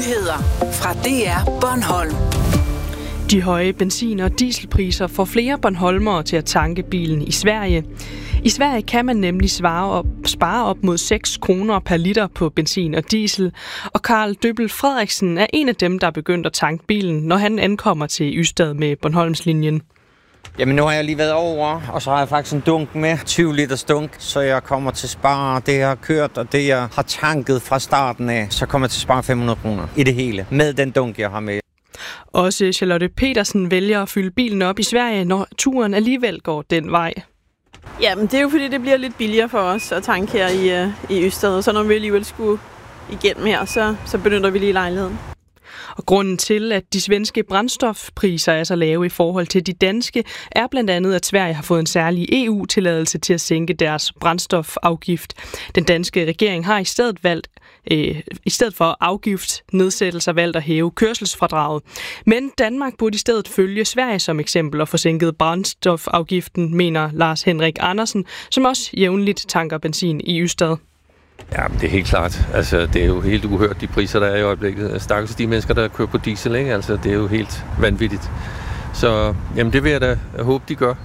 Nyheder fra DR Bornholm. De høje benzin- og dieselpriser får flere bornholmere til at tanke bilen i Sverige. I Sverige kan man nemlig spare op mod 6 kroner per liter på benzin og diesel, og Karl Døbbel Frederiksen er en af dem, der er begyndt at tanke bilen, når han ankommer til Ystad med Bornholmslinjen. Jamen nu har jeg lige været over, og så har jeg faktisk en dunk med, 20 liters dunk, så jeg kommer til at spare det, jeg har kørt, og det, jeg har tanket fra starten af, så kommer jeg til at spare 500 kroner i det hele, med den dunk, jeg har med. Også Charlotte Petersen vælger at fylde bilen op i Sverige, når turen alligevel går den vej. Jamen det er jo fordi, det bliver lidt billigere for os at tanke her i Ystad, og så når vi alligevel skulle igennem her, så benytter vi lige lejligheden. Og grunden til, at de svenske brændstofpriser er så lave i forhold til de danske, er blandt andet, at Sverige har fået en særlig EU-tilladelse til at sænke deres brændstofafgift. Den danske regering har i stedet for afgiftsnedsættelser valgt at hæve kørselsfradraget. Men Danmark burde i stedet følge Sverige som eksempel og få sænket brændstofafgiften, mener Lars Henrik Andersen, som også jævnligt tanker benzin i Ystad. Ja, det er helt klart. Altså, det er jo helt uhørt, de priser, der er i øjeblikket. Stakkels de mennesker, der kører på diesel, ikke? Altså, det er jo helt vanvittigt. Så jamen, det vil jeg da håbe, de gør.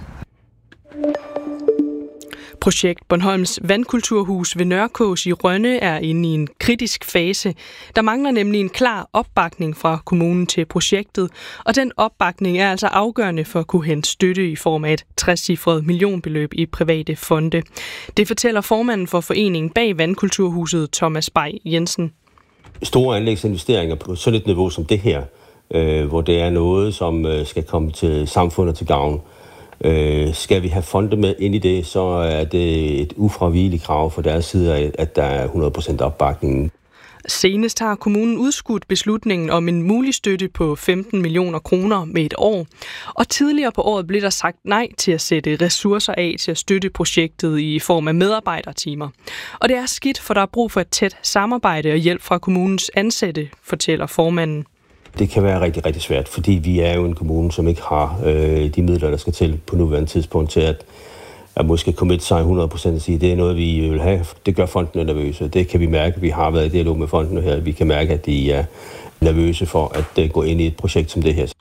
Projekt Bornholms vandkulturhus ved Nørrekås i Rønne er inde i en kritisk fase. Der mangler nemlig en klar opbakning fra kommunen til projektet, og den opbakning er altså afgørende for at kunne hente støtte i form af et 60-cifret millionbeløb i private fonde. Det fortæller formanden for foreningen bag vandkulturhuset, Thomas Bay Jensen. Store anlægsinvesteringer på sådan et niveau som det her, hvor det er noget, som skal komme til samfundet til gavn. Skal vi have fonde med ind i det, så er det et ufravigeligt krav fra deres side, at der er 100% opbakning. Senest har kommunen udskudt beslutningen om en mulig støtte på 15 millioner kroner med et år. Og tidligere på året blev der sagt nej til at sætte ressourcer af til at støtte projektet i form af medarbejdertimer. Og det er skidt, for der er brug for et tæt samarbejde og hjælp fra kommunens ansatte, fortæller formanden. Det kan være rigtig, rigtig svært, fordi vi er jo en kommune, som ikke har de midler, der skal til på nuværende tidspunkt til at måske committe sig 100% og sige, at det er noget, vi vil have. Det gør fondene nervøse. Det kan vi mærke. Vi har været i dialog med fondene her. Vi kan mærke, at de er nervøse for at gå ind i et projekt som det her.